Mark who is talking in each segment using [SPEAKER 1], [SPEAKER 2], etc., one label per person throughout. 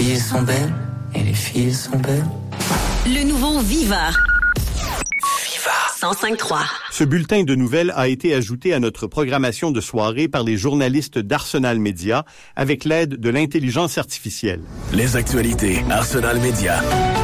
[SPEAKER 1] filles sont belles et les filles sont belles.
[SPEAKER 2] Le nouveau Viva. 105.3.
[SPEAKER 3] Ce bulletin de nouvelles a été ajouté à notre programmation de soirée par les journalistes d'Arsenal Média avec l'aide de l'intelligence artificielle.
[SPEAKER 4] Les actualités Arsenal Média.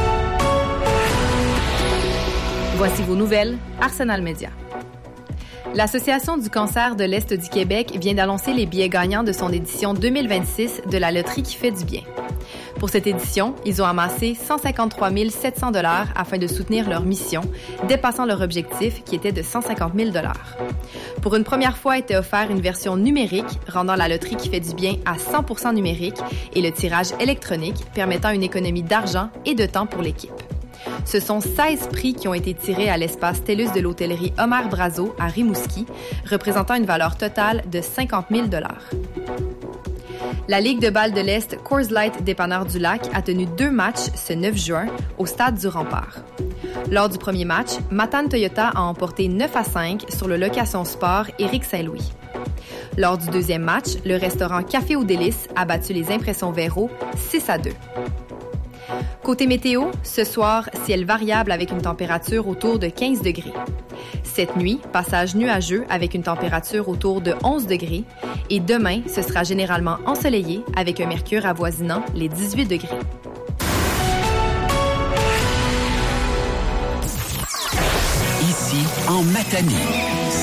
[SPEAKER 5] Voici vos nouvelles, Arsenal Média. L'Association du cancer de l'Est du Québec vient d'annoncer les billets gagnants de son édition 2026 de la loterie qui fait du bien. Pour cette édition, ils ont amassé 153 700 $ afin de soutenir leur mission, dépassant leur objectif qui était de 150 000 $. Pour une première fois, a été offert une version numérique, rendant la loterie qui fait du bien à 100% numérique et le tirage électronique, permettant une économie d'argent et de temps pour l'équipe. Ce sont 16 prix qui ont été tirés à l'espace TELUS de l'hôtellerie Omer Brazo à Rimouski, représentant une valeur totale de 50 000 $. La Ligue de balle de l'Est Coors Light Dépanneur du Lac a tenu 2 matchs ce 9 juin au stade du Rempart. Lors du premier match, Matane Toyota a emporté 9-5 sur le location sport Éric Saint-Louis. Lors du deuxième match, le restaurant Café aux Délices a battu les Impressions Véro 6-2. Côté météo, ce soir, ciel variable avec une température autour de 15 degrés. Cette nuit, passage nuageux avec une température autour de 11 degrés. Et demain, ce sera généralement ensoleillé avec un mercure avoisinant les 18 degrés.
[SPEAKER 4] Ici, en Matanie.